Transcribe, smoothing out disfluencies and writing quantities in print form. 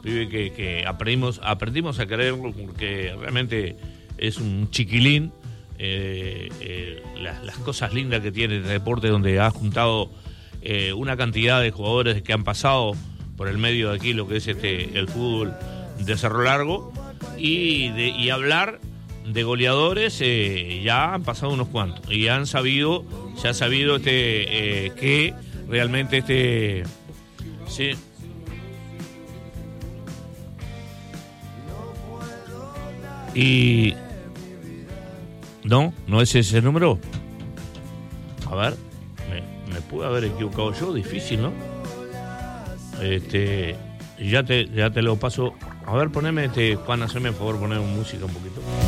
pibe que aprendimos a quererlo porque realmente es un chiquilín. Las cosas lindas que tiene el deporte, donde ha juntado una cantidad de jugadores que han pasado por el medio de aquí, lo que es el fútbol de Cerro Largo, y hablar de goleadores, ya han pasado unos cuantos y se ha sabido que realmente sí. Y no es ese número. A ver, me pude haber equivocado yo, difícil, ¿no? Ya te lo paso. A ver, poneme, Juan, haceme el favor, poner música un poquito.